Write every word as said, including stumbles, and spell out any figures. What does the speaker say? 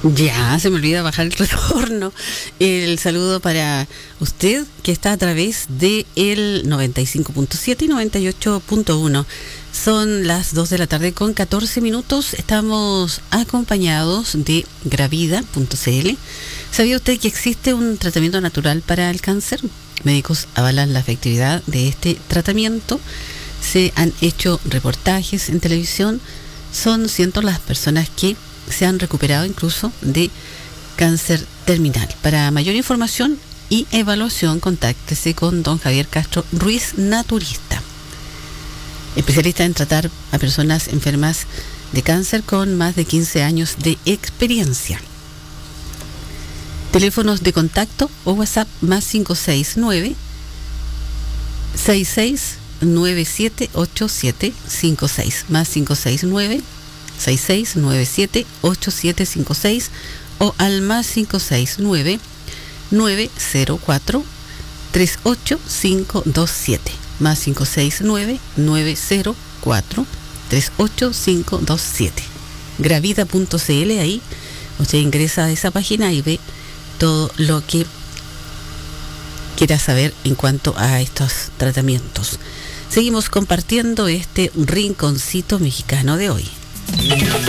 Ya, se me olvida bajar el retorno. El saludo para usted que está a través de el noventa y cinco punto siete y noventa y ocho punto uno. Son las dos de la tarde con catorce minutos. Estamos acompañados de gravida punto c l. ¿Sabía usted que existe un tratamiento natural para el cáncer? Médicos avalan la efectividad de este tratamiento. Se han hecho reportajes en televisión. Son cientos las personas que se han recuperado incluso de cáncer terminal. Para mayor información y evaluación, contáctese con don Javier Castro Ruiz, naturista, especialista en tratar a personas enfermas de cáncer con más de quince años de experiencia. Teléfonos de contacto o WhatsApp más cinco seis nueve, seis seis nueve siete ocho siete cinco seis, más cinco seis nueve, seis seis nueve siete ocho siete cinco seis, o al más cinco seis nueve, nueve cero cuatro, tres ocho cinco dos siete, más cinco seis nueve, nueve cero cuatro, tres ocho cinco dos siete. gravida punto c l, ahí usted ingresa a esa página y ve todo lo que quiera saber en cuanto a estos tratamientos. Seguimos compartiendo este rinconcito mexicano de hoy.